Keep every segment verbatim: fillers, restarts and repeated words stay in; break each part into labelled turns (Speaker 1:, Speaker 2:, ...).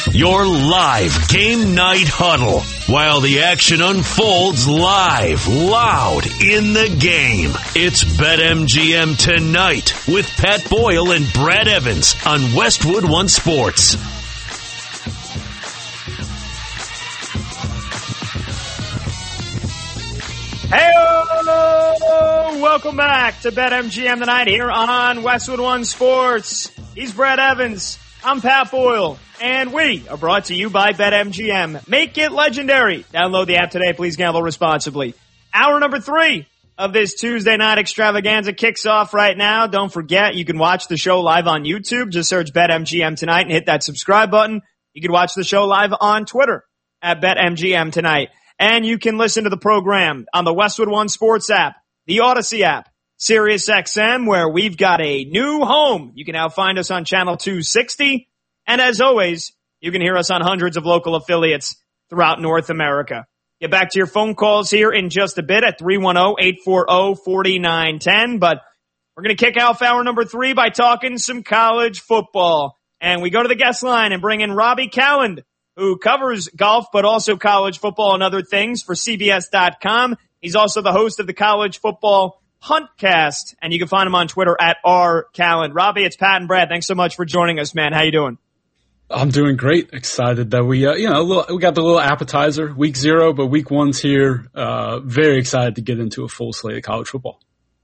Speaker 1: your live game night huddle, while the action unfolds live, loud in the game. It's BetMGM Tonight with Pat Boyle and Brad Evans on Westwood One Sports.
Speaker 2: Hey, welcome back to BetMGM Tonight here on Westwood One Sports. He's Brad Evans. I'm Pat Boyle. And we are brought to you by BetMGM. Make it legendary. Download the app today. Please gamble responsibly. Hour number three of this Tuesday night extravaganza kicks off right now. Don't forget, you can watch the show live on YouTube. Just search BetMGM Tonight and hit that subscribe button. You can watch the show live on Twitter at BetMGM Tonight. And you can listen to the program on the Westwood One Sports app, the Odyssey app, SiriusXM, where we've got a new home. You can now find us on channel two sixty. And as always, you can hear us on hundreds of local affiliates throughout North America. Get back to your phone calls here in just a bit at three one zero, eight four zero, four nine one zero. But we're going to kick off hour number three by talking some college football. And we go to the guest line and bring in Robbie Calland, who covers golf, but also college football and other things for C B S dot com. He's also the host of the College Football Huntcast, and you can find him on Twitter at R Calland. Robbie, it's Pat and Brad. Thanks so much for joining us, man. How you doing?
Speaker 3: I'm doing great. Excited that we, uh, you know, a little, we got the little appetizer, week zero, but week one's here. Uh, very excited to get into a full slate of college football.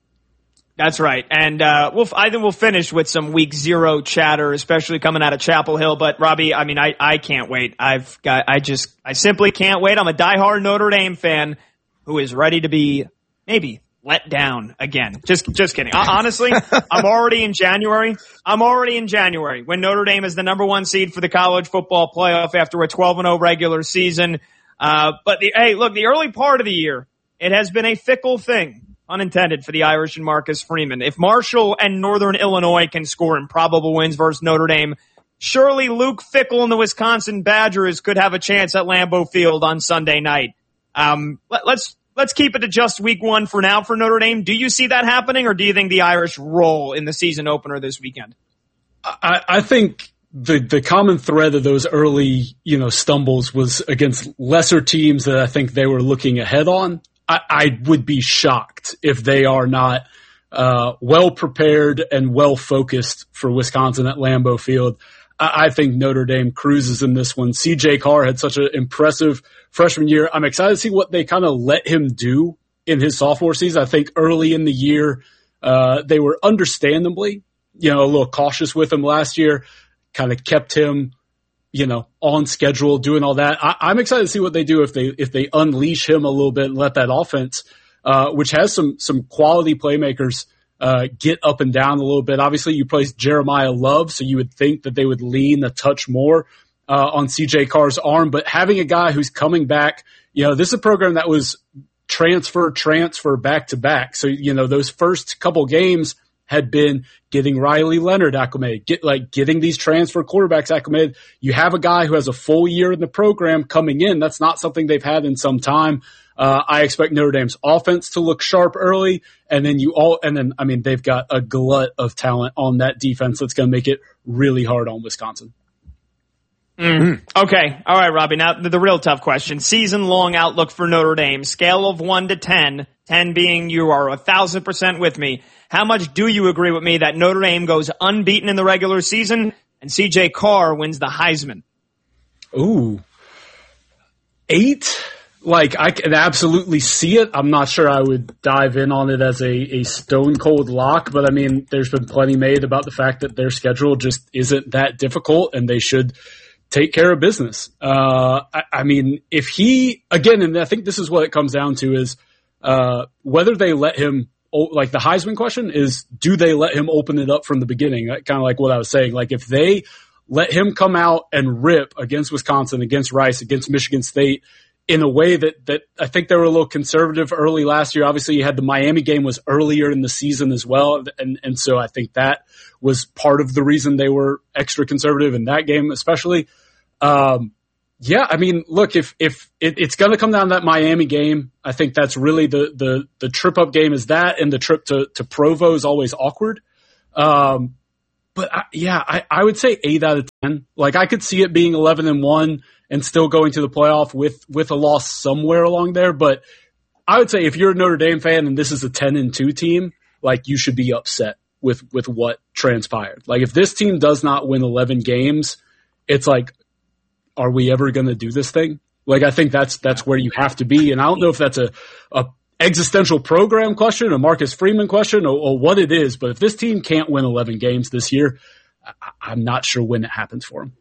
Speaker 2: That's right. And, uh, we'll, I think we'll finish with some week zero chatter, especially coming out of Chapel Hill. But Robbie, I mean, I, I can't wait. I've got, I just, I simply can't wait. I'm a diehard Notre Dame fan who is ready to be maybe let down again. Just, just kidding. Honestly, I'm already in January. I'm already in January when Notre Dame is the number one seed for the college football playoff after a twelve and oh regular season. Uh, but the, hey, look, the early part of the year, it has been a fickle thing. Unintended for the Irish and Marcus Freeman. If Marshall and Northern Illinois can score improbable wins versus Notre Dame, surely Luke Fickell and the Wisconsin Badgers could have a chance at Lambeau Field on Sunday night. Um, let, let's let's keep it to just week one for now for Notre Dame. Do you see that happening, or do you think the Irish roll in the season opener this weekend?
Speaker 3: I, I think the the common thread of those early, you know, stumbles was against lesser teams that I think they were looking ahead on. I, I would be shocked if they are not uh, well prepared and well focused for Wisconsin at Lambeau Field. I, I think Notre Dame cruises in this one. C J Carr had such an impressive freshman year. I'm excited to see what they kind of let him do in his sophomore season. I think early in the year uh, they were understandably, you know, a little cautious with him last year, kind of kept him, you know, on schedule, doing all that. I, I'm excited to see what they do if they if they unleash him a little bit and let that offense, uh, which has some some quality playmakers, uh, get up and down a little bit. Obviously, you placed Jeremiah Love, so you would think that they would lean a touch more uh, on C J Carr's arm. But having a guy who's coming back, you know, this is a program that was transfer, transfer, back to back. So, you know, those first couple games had been getting Riley Leonard acclimated, get like getting these transfer quarterbacks acclimated. You have a guy who has a full year in the program coming in. That's not something they've had in some time. Uh, I expect Notre Dame's offense to look sharp early, and then you all, and then, I mean, they've got a glut of talent on that defense that's going to make it really hard on Wisconsin.
Speaker 2: Mm. Okay. All right, Robbie. Now the, the real tough question, season long outlook for Notre Dame, scale of one to ten, ten being you are a thousand percent with me. How much do you agree with me that Notre Dame goes unbeaten in the regular season and C J Carr wins the Heisman?
Speaker 3: Ooh. Eight? Like, I can absolutely see it. I'm not sure I would dive in on it as a, a stone-cold lock, but, I mean, there's been plenty made about the fact that their schedule just isn't that difficult, and they should take care of business. Uh, I, I mean, if he – again, and I think this is what it comes down to is uh, whether they let him – like the Heisman question is, do they let him open it up from the beginning? Kind of like what I was saying. Like if they let him come out and rip against Wisconsin, against Rice, against Michigan State in a way that, that I think they were a little conservative early last year. Obviously you had the Miami game was earlier in the season as well. And, and so I think that was part of the reason they were extra conservative in that game, especially. Um, Yeah, I mean, look, if if it, it's going to come down to that Miami game, I think that's really the the the trip up game is that, and the trip to to Provo is always awkward. Um, but I, yeah, I, I would say eight out of ten. Like I could see it being eleven and one and still going to the playoff with, with a loss somewhere along there. But I would say if you're a Notre Dame fan and this is a ten and two team, like you should be upset with, with what transpired. Like if this team does not win eleven games, it's like, are we ever going to do this thing? Like I think that's, that's where you have to be. And I don't know if that's a, a existential program question, a Marcus Freeman question, or, or what it is. But if this team can't win eleven games this year, I, I'm not sure when it happens for them.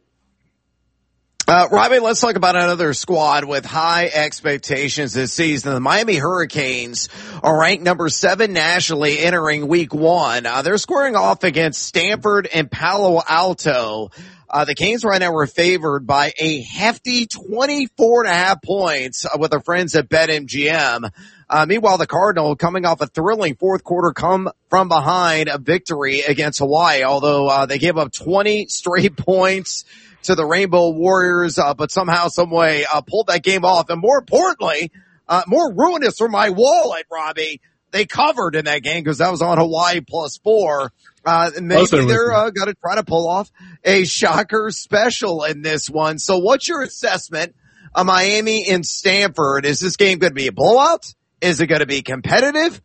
Speaker 4: Uh, Robbie, let's talk about another squad with high expectations this season. The Miami Hurricanes are ranked number seven nationally entering week one. Uh, they're squaring off against Stanford and Palo Alto. Uh, the Canes right now were favored by a hefty twenty-four and a half points uh, with our friends at BetMGM. Uh, meanwhile, the Cardinal coming off a thrilling fourth quarter come from behind a victory against Hawaii, although uh, they gave up twenty straight points to the Rainbow Warriors, uh, but somehow, some way, uh, pulled that game off. And more importantly, uh, more ruinous for my wallet, Robbie, they covered in that game because that was on Hawaii plus four. Uh, maybe they're uh, going to try to pull off a shocker special in this one. So what's your assessment of Miami and Stanford? Is this game going to be a blowout? Is it going to be competitive?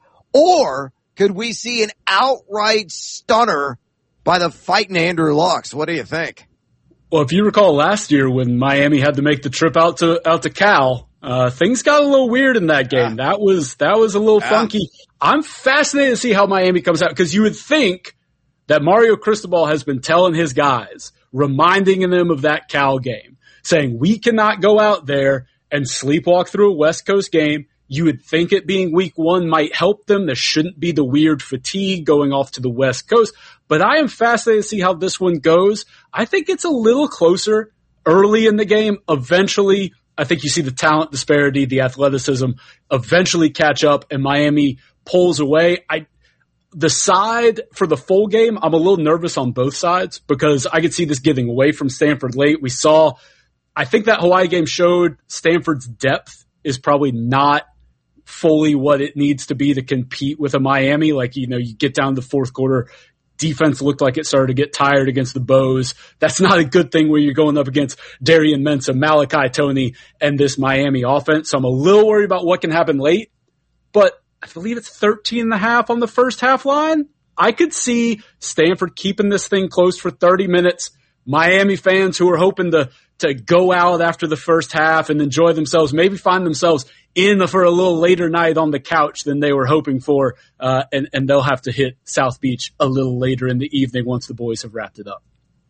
Speaker 4: Or could we see an outright stunner by the fighting Andrew Luck? What do you think?
Speaker 3: Well, if you recall last year when Miami had to make the trip out to out to Cal, uh, things got a little weird in that game. Yeah. That was that was a little yeah. funky. I'm fascinated to see how Miami comes out because you would think that Mario Cristobal has been telling his guys, reminding them of that Cal game, saying we cannot go out there and sleepwalk through a West Coast game. You would think it being week one might help them. There shouldn't be the weird fatigue going off to the West Coast. But I am fascinated to see how this one goes. I think it's a little closer early in the game. Eventually, I think you see the talent disparity, the athleticism eventually catch up, and Miami pulls away. I The side for the full game, I'm a little nervous on both sides because I could see this giving away from Stanford late. We saw, I think that Hawaii game showed Stanford's depth is probably not fully what it needs to be to compete with a Miami. Like, you know, you get down to the fourth quarter, defense looked like it started to get tired against the Bows. That's not a good thing when you're going up against Darian Mensah, Malachi Toney, and this Miami offense. So I'm a little worried about what can happen late, but I believe it's thirteen and a half on the first half line. I could see Stanford keeping this thing close for thirty minutes. Miami fans who are hoping to, to go out after the first half and enjoy themselves, maybe find themselves in for a little later night on the couch than they were hoping for. Uh, and, and they'll have to hit South Beach a little later in the evening once the boys have wrapped it up.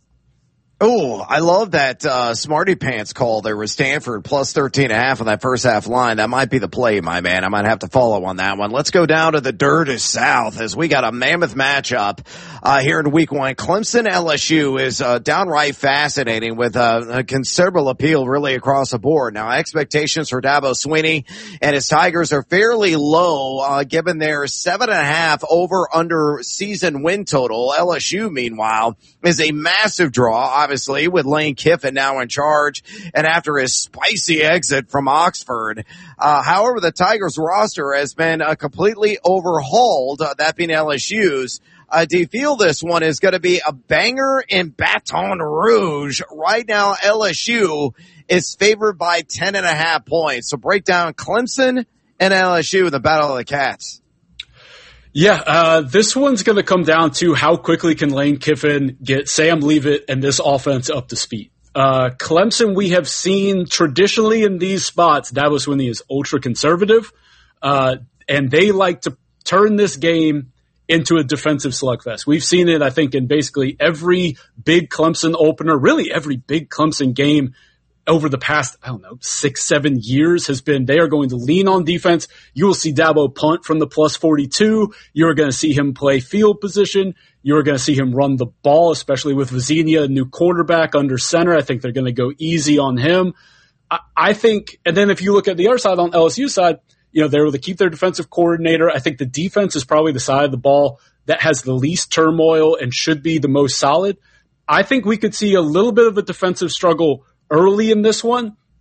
Speaker 4: Oh, I love that uh Smarty Pants call there with Stanford plus thirteen and a half on that first half line. That might be the play, my man. I might have to follow on that one. Let's go down to the Dirty South as we got a mammoth matchup uh here in week one. Clemson L S U is uh downright fascinating with uh, a considerable appeal really across the board. Now, expectations for Dabo Swinney and his Tigers are fairly low uh given their seven and a half over under season win total. L S U, meanwhile, is a massive draw, obviously, with Lane Kiffin now in charge and after his spicy exit from Oxford. Uh, however, the Tigers roster has been uh, completely overhauled, uh, that being L S U's. Uh, do you feel this one is going to be a banger in Baton Rouge? Right now, L S U is favored by ten and a half points. So break down Clemson and L S U in the Battle of the Cats.
Speaker 3: Yeah, uh, this one's going to come down to how quickly can Lane Kiffin get Sam Leavitt and this offense up to speed. Uh, Clemson, we have seen traditionally in these spots, Dabo Swinney is ultra conservative, uh, and they like to turn this game into a defensive slugfest. We've seen it, I think, in basically every big Clemson opener, really every big Clemson game over the past, I don't know, six, seven years has been they are going to lean on defense. You will see Dabo punt from the plus forty-two. You're going to see him play field position. You're going to see him run the ball, especially with Vizinia, a new quarterback under center. I think they're going to go easy on him. I, I think, and then if you look at the other side on L S U side, you know, they're able to keep their defensive coordinator. I think the defense is probably the side of the ball that has the least turmoil and should be the most solid. I think we could see a little bit of a defensive struggle early in this one.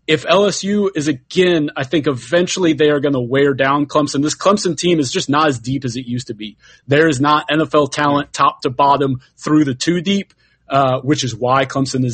Speaker 3: if L S U is again, I think eventually they are going to wear down Clemson. This Clemson team is just not as deep as it used to be. There is not N F L talent top to bottom through the two deep, uh, which is why Clemson is